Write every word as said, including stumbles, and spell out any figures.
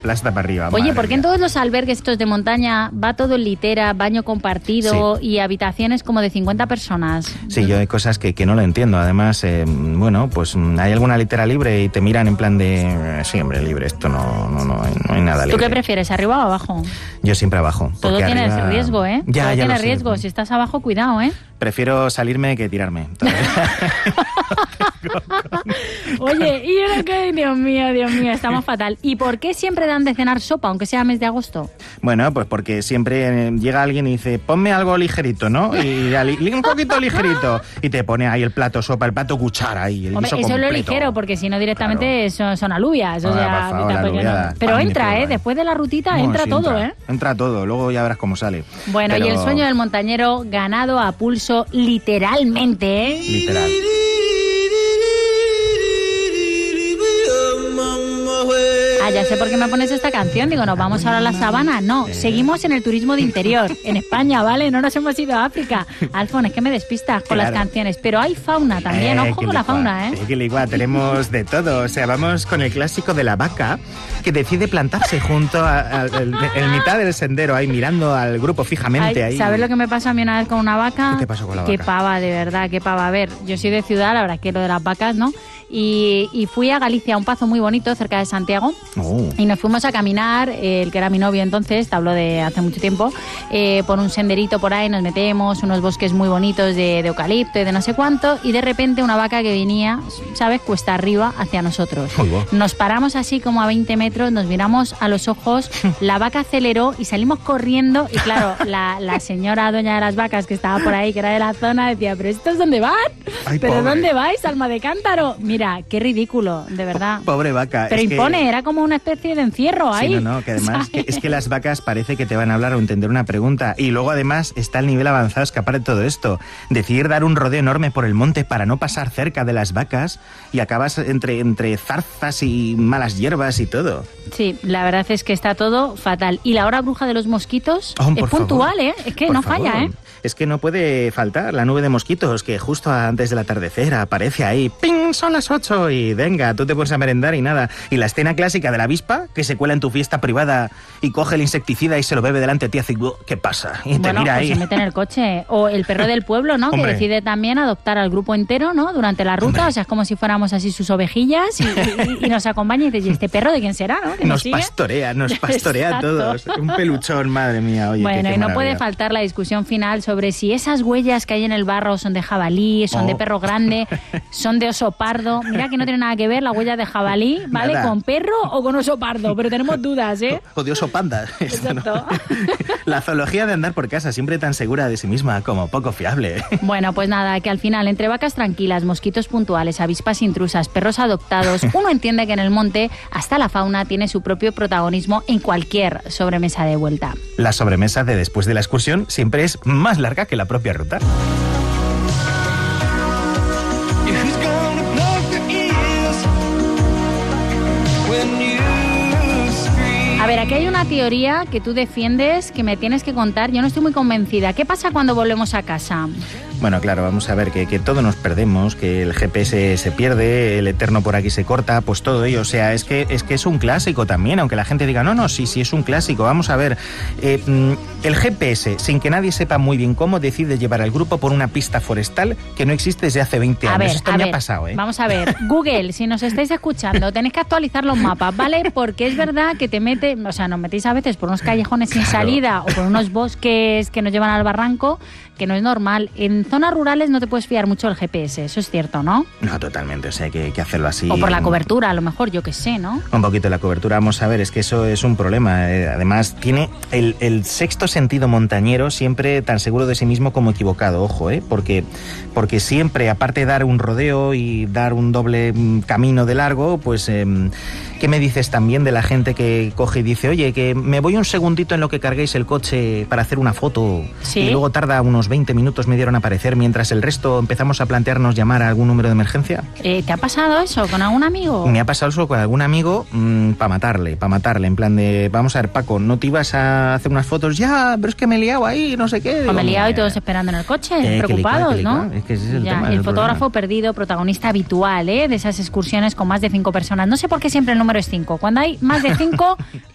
plasta para arriba. Oye, ¿por qué en todos los albergues estos de montaña va todo en litera, baño compartido sí. y habitaciones como de cincuenta personas? Sí, yo hay cosas que, que no lo entiendo. Además, eh, bueno, pues hay alguna litera libre y te miran en plan de... Eh, sí, hombre, libre, esto no, no, no, hay, no hay nada libre. ¿Tú qué prefieres, arriba o abajo? Yo siempre abajo. Todo tiene arriba... riesgo, ¿eh? Ya, todo ya tiene lo riesgo. sé. Si estás abajo, cuidado, ¿eh? Prefiero salirme que tirarme. Oye, y era que, Dios mío, Dios mío, estamos fatal. ¿Y por qué siempre dan de cenar sopa, aunque sea mes de agosto? Bueno, pues porque siempre llega alguien y dice, ponme algo ligerito, ¿no? Y un poquito ligerito. Y te pone ahí el plato sopa, el plato cuchara ahí. El Hombre, guiso eso completo. es lo ligero, porque si no directamente claro. son, son alubias. O Ahora, sea, por favor, alubiada, pero pan entra, ¿eh? todo, Después de la rutita no, entra sí, todo, entra, ¿eh? Entra todo, luego ya verás cómo sale. Bueno, pero... y el sueño del montañero ganado a pulso literalmente, ¿eh? Literal. Ah, ya sé por qué me pones esta canción. Digo, ¿nos vamos ahora a la sabana? No, seguimos en el turismo de interior, en España, ¿vale? No nos hemos ido a África. Alfon, es que me despistas con claro. las canciones. Pero hay fauna también, eh, ojo con la fauna, ¿eh? Sí, que igual tenemos de todo. O sea, vamos con el clásico de la vaca que decide plantarse junto en mitad del sendero, ahí mirando al grupo fijamente. Ay, ahí. ¿sabes lo que me pasó a mí una vez con una vaca? ¿Qué te pasó con la vaca? Qué pava, de verdad, qué pava. A ver, yo soy de ciudad, la verdad que lo de las vacas, ¿no? Y, y fui a Galicia, a un pazo muy bonito cerca de Santiago. Oh. Y nos fuimos a caminar, eh, el que era mi novio entonces, te hablo de hace mucho tiempo, eh, por un senderito por ahí, nos metemos, unos bosques muy bonitos de, de eucalipto y de no sé cuánto, y de repente una vaca que venía, ¿sabes?, cuesta arriba hacia nosotros. Oh, wow. Nos paramos así como a veinte metros, nos miramos a los ojos, la vaca aceleró y salimos corriendo, y claro, la, la señora dueña de las vacas que estaba por ahí, que era de la zona, decía, ¿pero estos dónde van? Ay, ¿Pero pobre. dónde vais, alma de cántaro? Mira, qué ridículo, de verdad. Pobre vaca. Pero es impone, que... era como una especie de encierro ahí. Sí, no, no, que además que, es que las vacas parece que te van a hablar o entender una pregunta. Y luego además está el nivel avanzado escapar de todo esto. Decidir dar un rodeo enorme por el monte para no pasar cerca de las vacas y acabas entre, entre zarzas y malas hierbas y todo. Sí, la verdad es que está todo fatal. Y la hora bruja de los mosquitos Oh, es puntual, ¿eh? Es que por no favor. falla, ¿eh? Es que no puede faltar la nube de mosquitos que justo antes del atardecer aparece ahí. ¡Ping! Son las ocho y venga, tú te pones a merendar y nada. Y la escena clásica de la avispa que se cuela en tu fiesta privada y coge el insecticida y se lo bebe delante de ti y hace, ¿qué pasa? Y te Bueno, mira pues ahí. se mete en el coche. O el perro del pueblo, ¿no? Hombre. Que decide también adoptar al grupo entero, ¿no? Durante la ruta. Hombre. O sea, es como si fuéramos así sus ovejillas y, y, y nos acompaña y dice, ¿y este perro de quién será, no? Que nos, Nos sigue. pastorea, nos pastorea a Exacto. todos. Un peluchón, madre mía. Oye, Bueno, qué, qué y no puede maravilla. faltar la discusión final sobre si esas huellas que hay en el barro son de jabalí, son Oh. de perro grande, son de oso pardo. Mira que no tiene nada que ver la huella de jabalí, ¿vale? Nada. Con perro o con oso pardo, pero tenemos dudas, ¿eh? Odioso panda. Esto, ¿no? Exacto. La zoología de andar por casa, siempre tan segura de sí misma como poco fiable. Bueno, pues nada, que al final, entre vacas tranquilas, mosquitos puntuales, avispas intrusas, perros adoptados, uno entiende que en el monte hasta la fauna tiene su propio protagonismo en cualquier sobremesa de vuelta. La sobremesa de después de la excursión siempre es más larga que la propia ruta. A ver, aquí hay una teoría que tú defiendes que me tienes que contar. Yo no estoy muy convencida. ¿Qué pasa cuando volvemos a casa? Bueno, claro, vamos a ver que, que todo nos perdemos, que el G P S se pierde, el eterno por aquí se corta, pues todo ello. O sea, es que es que es un clásico también, aunque la gente diga, no, no, sí, sí, es un clásico. Vamos a ver, eh, el G P S, sin que nadie sepa muy bien cómo, decide llevar al grupo por una pista forestal que no existe desde hace veinte años. A ver, Esto a me ver, ha pasado, ¿eh? Vamos a ver, Google, si nos estáis escuchando, tenéis que actualizar los mapas, ¿vale? Porque es verdad que te mete, o sea, nos metéis a veces por unos callejones sin Claro. salida o por unos bosques que nos llevan al barranco, que no es normal. En zonas rurales no te puedes fiar mucho del G P S, eso es cierto, ¿no? No, totalmente, o sea, hay que, hay que hacerlo así. O por la cobertura, a lo mejor, yo qué sé, ¿no? Un poquito la cobertura, vamos a ver, es que eso es un problema. Eh, además, tiene el, el sexto sentido montañero siempre tan seguro de sí mismo como equivocado, ojo, ¿eh? Porque, porque siempre, aparte de dar un rodeo y dar un doble mm, camino de largo, pues, eh, ¿qué me dices también de la gente que coge y dice, oye, que me voy un segundito en lo que carguéis el coche para hacer una foto? Sí. Y luego tarda unos veinte minutos, me dieron a aparecer, mientras el resto empezamos a plantearnos llamar a algún número de emergencia? Eh, ¿Te ha pasado eso con algún amigo? Me ha pasado eso con algún amigo mmm, para matarle, para matarle, en plan de, vamos a ver, Paco, ¿no te ibas a hacer unas fotos? Ya, pero es que me he liado ahí, no sé qué. Pues me he Digo, liado y eh, todos esperando en el coche, eh, que preocupados, le ¿no? clava, es que ese es el Ya, tema, el el fotógrafo problema. perdido, protagonista habitual, ¿eh? De esas excursiones con más de cinco personas. No sé por qué siempre el número es cinco. Cuando hay más de cinco,